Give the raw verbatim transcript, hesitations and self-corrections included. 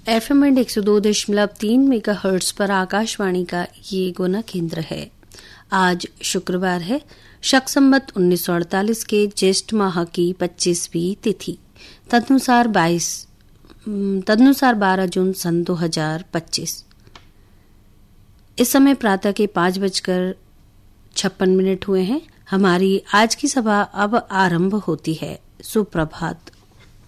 FM and एक सौ दो दशमलव तीन मेगा हर्ट्ज पर आकाशवाणी का ये गोना केंद्र है। आज शुक्रवार है, शक संवत उन्नीस सौ अड़तालीस के ज्येष्ठ माह की पच्चीसवीं तिथि, तदनुसार बाईस तदनुसार बारह जून सन दो हजार पच्चीस। इस समय प्रातः के पांच बजकर छप्पन मिनट हुए हैं। हमारी आज की सभा अब आरंभ होती है। सुप्रभात।